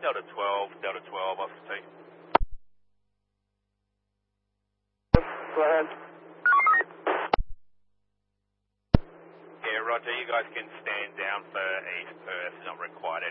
Delta 12, Oscar T. Go ahead. Yeah, Roger, you guys can stand down for East Perth, not required